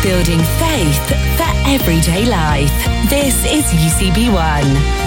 building faith for everyday life. This is UCB One.